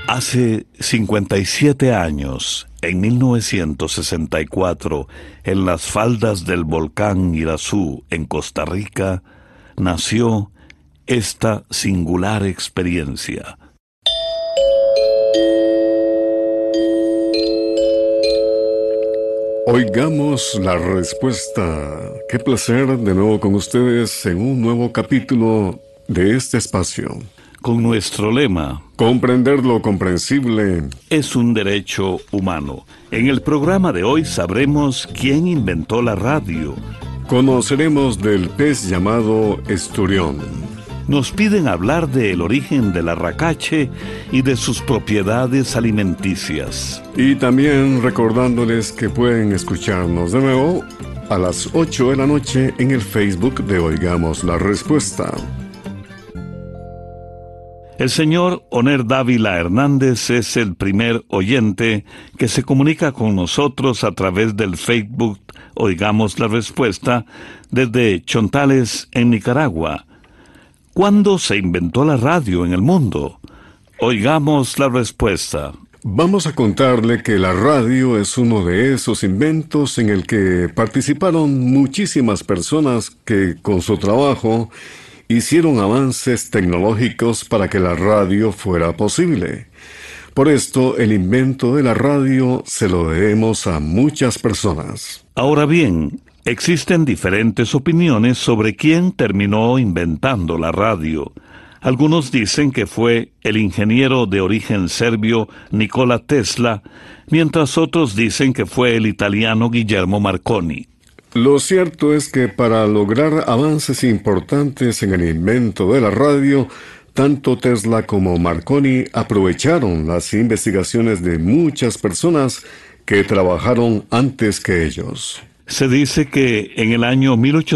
Hace 57 años, en 1964, en las faldas del volcán Irazú, en Costa Rica, nació esta singular experiencia. Oigamos la respuesta. Qué placer de nuevo con ustedes en un nuevo capítulo de este espacio. Con nuestro lema, comprender lo comprensible es un derecho humano. En el programa de hoy sabremos quién inventó la radio. Conoceremos del pez llamado esturión. Nos piden hablar del origen del arracache y de sus propiedades alimenticias. Y también recordándoles que pueden escucharnos de nuevo a las 8 de la noche en el Facebook de Oigamos la Respuesta. El señor Oner Dávila Hernández es el primer oyente que se comunica con nosotros a través del Facebook Oigamos la Respuesta desde Chontales, en Nicaragua. ¿Cuándo se inventó la radio en el mundo? Oigamos la respuesta. Vamos a contarle que la radio es uno de esos inventos en el que participaron muchísimas personas que con su trabajo hicieron avances tecnológicos para que la radio fuera posible. Por esto, el invento de la radio se lo debemos a muchas personas. Ahora bien, existen diferentes opiniones sobre quién terminó inventando la radio. Algunos dicen que fue el ingeniero de origen serbio Nikola Tesla, mientras otros dicen que fue el italiano Guillermo Marconi. Lo cierto es que para lograr avances importantes en el invento de la radio, tanto Tesla como Marconi aprovecharon las investigaciones de muchas personas que trabajaron antes que ellos. Se dice que en el año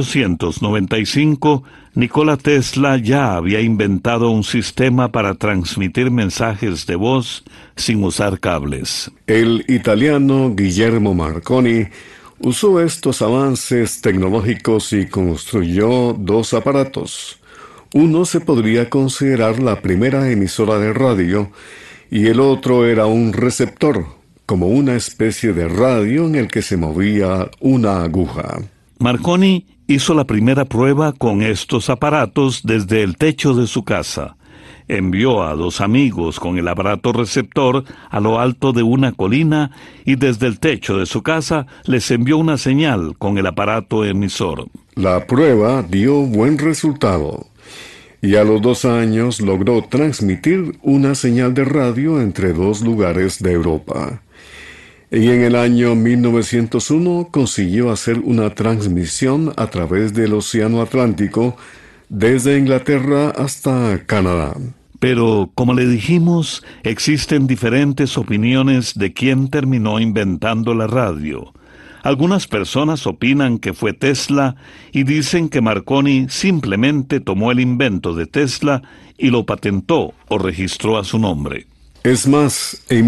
1895, Nikola Tesla ya había inventado un sistema para transmitir mensajes de voz sin usar cables. El italiano Guillermo Marconi usó estos avances tecnológicos y construyó dos aparatos. Uno se podría considerar la primera emisora de radio y el otro era un receptor, como una especie de radio en el que se movía una aguja. Marconi hizo la primera prueba con estos aparatos desde el techo de su casa. Envió a dos amigos con el aparato receptor a lo alto de una colina y desde el techo de su casa les envió una señal con el aparato emisor. La prueba dio buen resultado y a los 2 años logró transmitir una señal de radio entre dos lugares de Europa. Y en el año 1901 consiguió hacer una transmisión a través del Océano Atlántico desde Inglaterra hasta Canadá. Pero, como le dijimos, existen diferentes opiniones de quién terminó inventando la radio. Algunas personas opinan que fue Tesla y dicen que Marconi simplemente tomó el invento de Tesla y lo patentó o registró a su nombre. Es más, en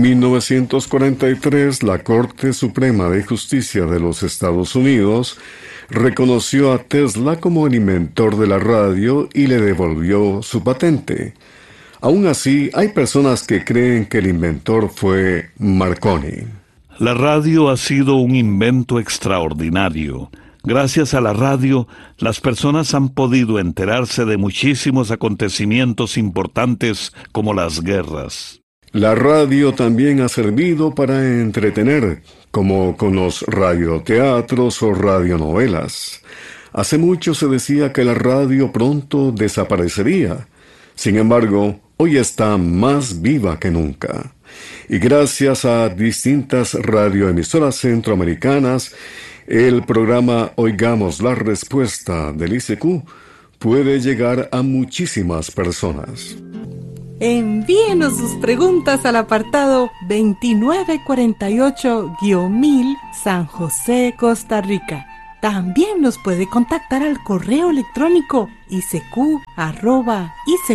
1943 la Corte Suprema de Justicia de los Estados Unidos reconoció a Tesla como el inventor de la radio y le devolvió su patente. Aún así, hay personas que creen que el inventor fue Marconi. La radio ha sido un invento extraordinario. Gracias a la radio, las personas han podido enterarse de muchísimos acontecimientos importantes como las guerras. La radio también ha servido para entretener, como con los radioteatros o radionovelas. Hace mucho se decía que la radio pronto desaparecería. Sin embargo, hoy está más viva que nunca. Y gracias a distintas radioemisoras centroamericanas, el programa Oigamos la Respuesta del ICQ puede llegar a muchísimas personas. Envíenos sus preguntas al apartado 2948-1000 San José, Costa Rica. También nos puede contactar al correo electrónico icq@icq.org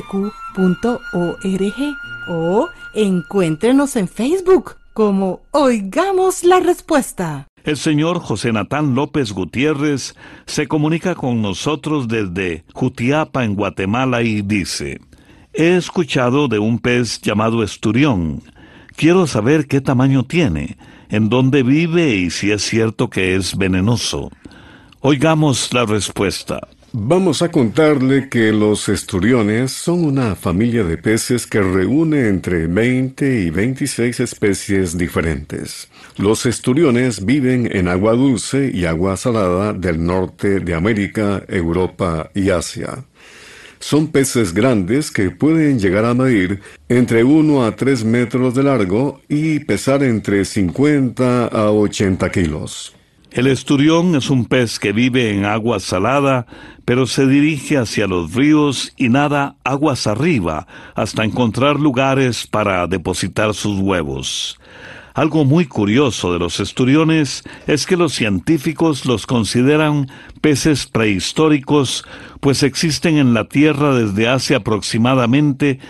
o encuéntrenos en Facebook como Oigamos la Respuesta. El señor José Natán López Gutiérrez se comunica con nosotros desde Jutiapa, en Guatemala, y dice: He escuchado de un pez llamado esturión. Quiero saber qué tamaño tiene, en dónde vive y si es cierto que es venenoso. Oigamos la respuesta. Vamos a contarle que los esturiones son una familia de peces que reúne entre 20 y 26 especies diferentes. Los esturiones viven en agua dulce y agua salada del norte de América, Europa y Asia. Son peces grandes que pueden llegar a medir entre 1 a 3 metros de largo y pesar entre 50 a 80 kilos. El esturión es un pez que vive en agua salada, pero se dirige hacia los ríos y nada aguas arriba hasta encontrar lugares para depositar sus huevos. Algo muy curioso de los esturiones es que los científicos los consideran peces prehistóricos, pues existen en la Tierra desde hace aproximadamente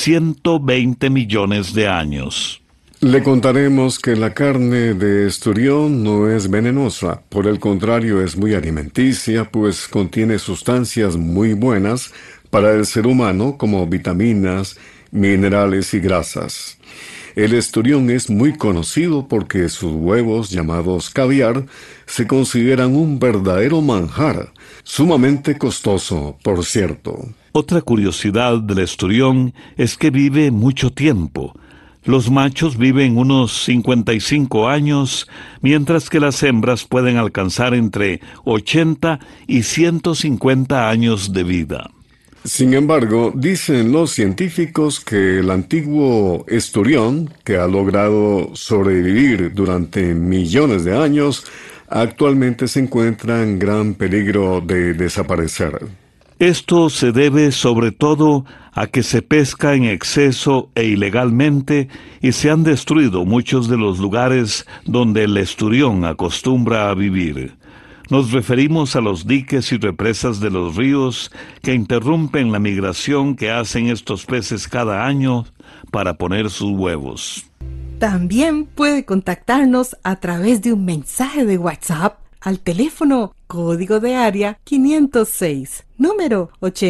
120 millones de años. Le contaremos que la carne de esturión no es venenosa, por el contrario es muy alimenticia, pues contiene sustancias muy buenas para el ser humano como vitaminas, minerales y grasas. El esturión es muy conocido porque sus huevos, llamados caviar, se consideran un verdadero manjar, sumamente costoso, por cierto. Otra curiosidad del esturión es que vive mucho tiempo. Los machos viven unos 55 años, mientras que las hembras pueden alcanzar entre 80 y 150 años de vida. Sin embargo, dicen los científicos que el antiguo esturión, que ha logrado sobrevivir durante millones de años, actualmente se encuentra en gran peligro de desaparecer. Esto se debe sobre todo a que se pesca en exceso e ilegalmente y se han destruido muchos de los lugares donde el esturión acostumbra a vivir. Nos referimos a los diques y represas de los ríos que interrumpen la migración que hacen estos peces cada año para poner sus huevos. También puede contactarnos a través de un mensaje de WhatsApp al teléfono código de área 506, número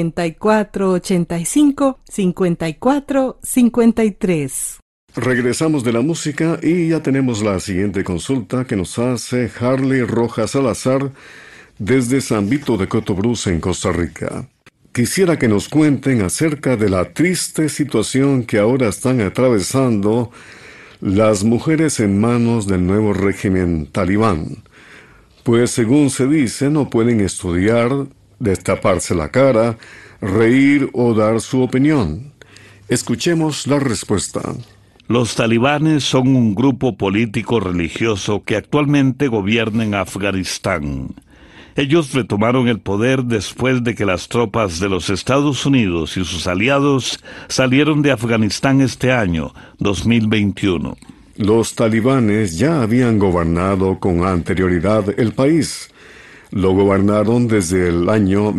8485-5453. Regresamos de la música y ya tenemos la siguiente consulta que nos hace Harley Rojas Salazar desde San Vito de Cotobruz en Costa Rica. Quisiera que nos cuenten acerca de la triste situación que ahora están atravesando las mujeres en manos del nuevo régimen talibán. Pues según se dice, no pueden estudiar, destaparse la cara, reír o dar su opinión. Escuchemos la respuesta. Los talibanes son un grupo político religioso que actualmente gobierna en Afganistán. Ellos retomaron el poder después de que las tropas de los Estados Unidos y sus aliados salieron de Afganistán este año, 2021. Los talibanes ya habían gobernado con anterioridad el país. Lo gobernaron desde el año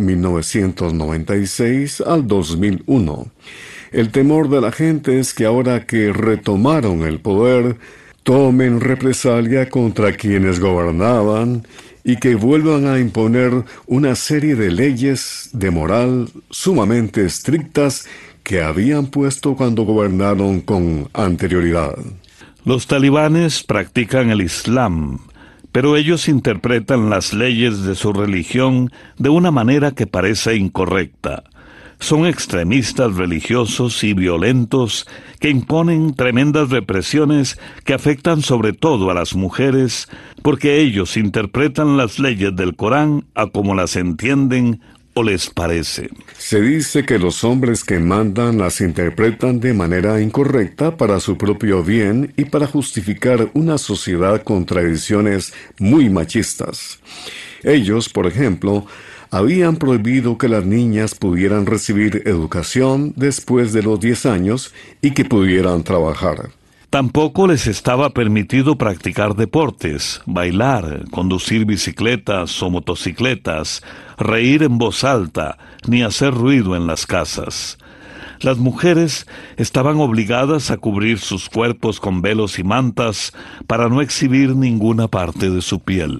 1996 al 2001. El temor de la gente es que ahora que retomaron el poder, tomen represalia contra quienes gobernaban y que vuelvan a imponer una serie de leyes de moral sumamente estrictas que habían puesto cuando gobernaron con anterioridad. Los talibanes practican el Islam, pero ellos interpretan las leyes de su religión de una manera que parece incorrecta. Son extremistas religiosos y violentos que imponen tremendas represiones que afectan sobre todo a las mujeres, porque ellos interpretan las leyes del Corán a como las entienden o les parece. Se dice que los hombres que mandan las interpretan de manera incorrecta para su propio bien y para justificar una sociedad con tradiciones muy machistas. Ellos, por ejemplo, habían prohibido que las niñas pudieran recibir educación después de los 10 años y que pudieran trabajar. Tampoco les estaba permitido practicar deportes, bailar, conducir bicicletas o motocicletas, reír en voz alta, ni hacer ruido en las casas. Las mujeres estaban obligadas a cubrir sus cuerpos con velos y mantas para no exhibir ninguna parte de su piel.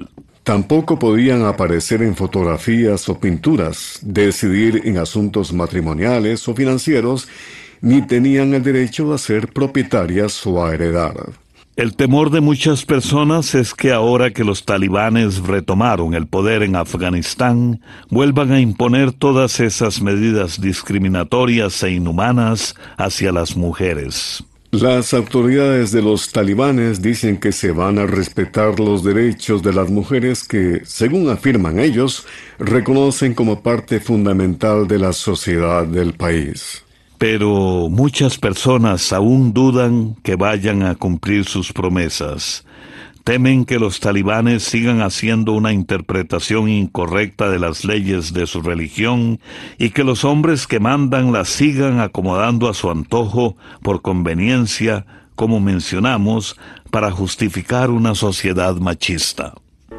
Tampoco podían aparecer en fotografías o pinturas, decidir en asuntos matrimoniales o financieros, ni tenían el derecho a ser propietarias o a heredar. El temor de muchas personas es que ahora que los talibanes retomaron el poder en Afganistán, vuelvan a imponer todas esas medidas discriminatorias e inhumanas hacia las mujeres. Las autoridades de los talibanes dicen que se van a respetar los derechos de las mujeres que, según afirman ellos, reconocen como parte fundamental de la sociedad del país. Pero muchas personas aún dudan que vayan a cumplir sus promesas. Temen que los talibanes sigan haciendo una interpretación incorrecta de las leyes de su religión y que los hombres que mandan las sigan acomodando a su antojo por conveniencia, como mencionamos, para justificar una sociedad machista.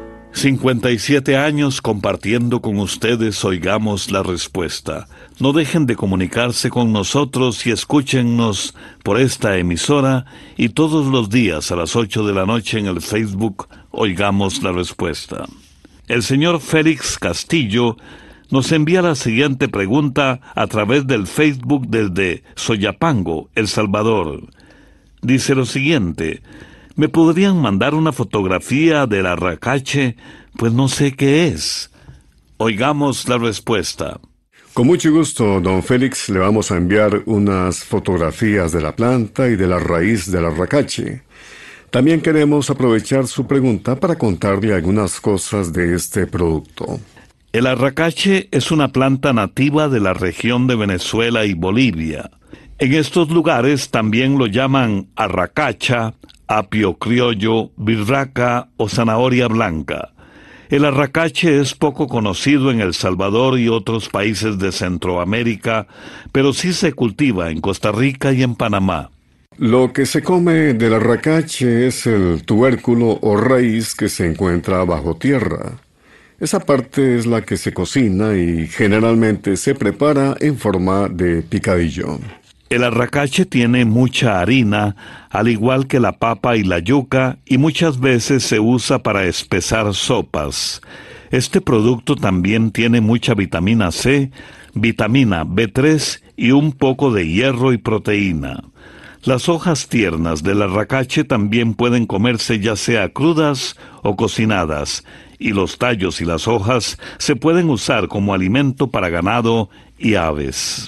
57 años compartiendo con ustedes, oigamos la respuesta. No dejen de comunicarse con nosotros y escúchennos por esta emisora y todos los días a las 8 de la noche en el Facebook Oigamos la Respuesta. El señor Félix Castillo nos envía la siguiente pregunta a través del Facebook desde Soyapango, El Salvador. Dice lo siguiente: ¿me podrían mandar una fotografía del arracache? Pues no sé qué es. Oigamos la respuesta. Con mucho gusto, don Félix, le vamos a enviar unas fotografías de la planta y de la raíz del arracache. También queremos aprovechar su pregunta para contarle algunas cosas de este producto. El arracache es una planta nativa de la región de Venezuela y Bolivia. En estos lugares también lo llaman arracacha, apio criollo, birraca o zanahoria blanca. El arracache es poco conocido en El Salvador y otros países de Centroamérica, pero sí se cultiva en Costa Rica y en Panamá. Lo que se come del arracache es el tubérculo o raíz que se encuentra bajo tierra. Esa parte es la que se cocina y generalmente se prepara en forma de picadillo. El arracache tiene mucha harina, al igual que la papa y la yuca, y muchas veces se usa para espesar sopas. Este producto también tiene mucha vitamina C, vitamina B3 y un poco de hierro y proteína. Las hojas tiernas del arracache también pueden comerse ya sea crudas o cocinadas, y los tallos y las hojas se pueden usar como alimento para ganado y aves.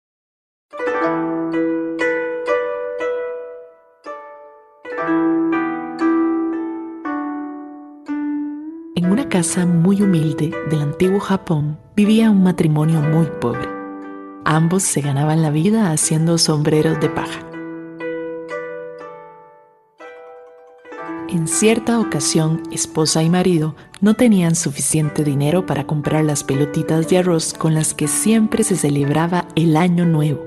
En una casa muy humilde del antiguo Japón vivía un matrimonio muy pobre. Ambos se ganaban la vida haciendo sombreros de paja. En cierta ocasión, esposa y marido no tenían suficiente dinero para comprar las pelotitas de arroz con las que siempre se celebraba el Año Nuevo.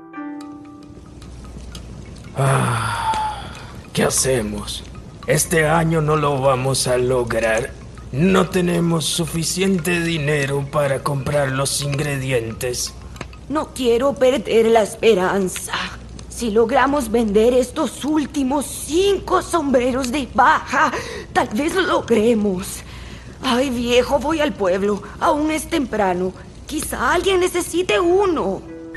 ¿Qué hacemos? Este año no lo vamos a lograr. No tenemos suficiente dinero para comprar los ingredientes. No quiero perder la esperanza. Si logramos vender estos últimos 5 sombreros de paja, tal vez lo logremos. Ay, viejo, voy al pueblo. Aún es temprano. Quizá alguien necesite uno.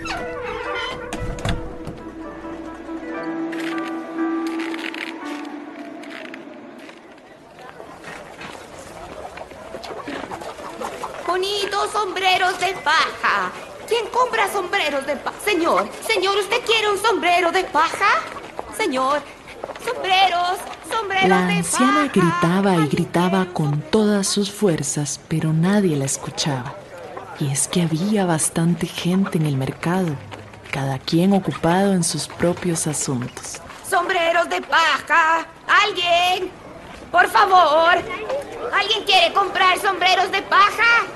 Bonitos sombreros de paja. ¿Quién compra sombreros de paja? Señor, ¿usted quiere un sombrero de paja? Señor, sombreros de paja. La anciana gritaba y gritaba con todas sus fuerzas, pero nadie la escuchaba. Y es que había bastante gente en el mercado, cada quien ocupado en sus propios asuntos. Sombreros de paja. ¿Alguien? Por favor. ¿Alguien quiere comprar sombreros de paja?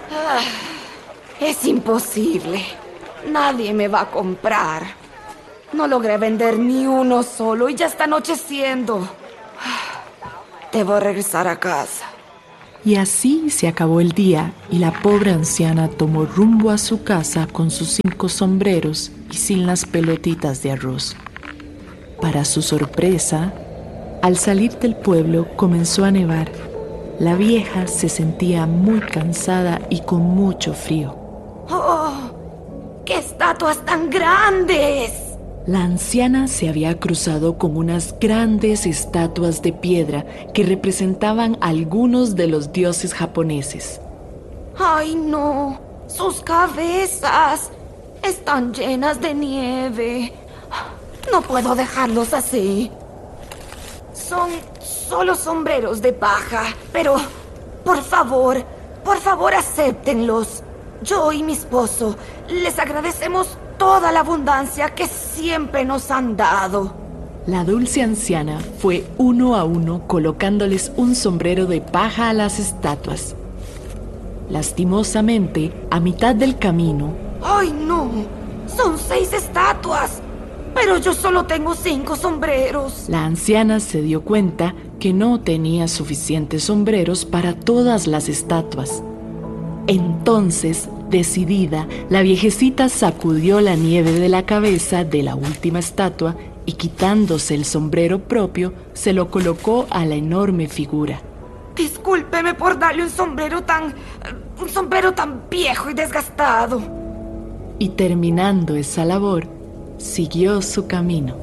Es imposible. Nadie me va a comprar. No logré vender ni uno solo y ya está anocheciendo. Debo regresar a casa. Y así se acabó el día y la pobre anciana tomó rumbo a su casa con sus 5 sombreros y sin las pelotitas de arroz. Para su sorpresa, al salir del pueblo comenzó a nevar. La vieja se sentía muy cansada y con mucho frío. ¡Oh! ¡Qué estatuas tan grandes! La anciana se había cruzado con unas grandes estatuas de piedra que representaban a algunos de los dioses japoneses. ¡Ay, no! ¡Sus cabezas están llenas de nieve! No puedo dejarlos así. Son solo sombreros de paja, pero por favor acéptenlos. Yo y mi esposo les agradecemos toda la abundancia que siempre nos han dado. La dulce anciana fue uno a uno colocándoles un sombrero de paja a las estatuas. Lastimosamente, a mitad del camino... ¡Ay, no! ¡Son 6 estatuas! Pero yo solo tengo 5 sombreros. La anciana se dio cuenta que no tenía suficientes sombreros para todas las estatuas. Entonces, decidida, la viejecita sacudió la nieve de la cabeza de la última estatua y quitándose el sombrero propio, se lo colocó a la enorme figura. Discúlpeme por darle un sombrero tan viejo y desgastado. Y terminando esa labor, siguió su camino.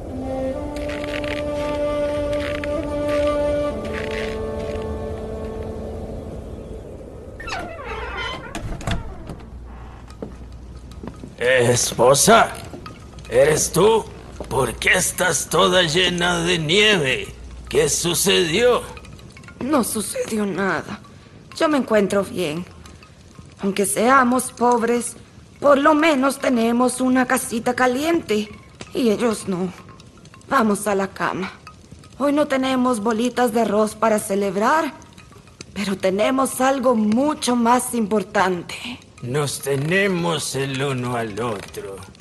Esposa, ¿eres tú? ¿Por qué estás toda llena de nieve? ¿Qué sucedió? No sucedió nada. Yo me encuentro bien. Aunque seamos pobres, por lo menos tenemos una casita caliente. Y ellos no. Vamos a la cama. Hoy no tenemos bolitas de arroz para celebrar, pero tenemos algo mucho más importante. Nos tenemos el uno al otro.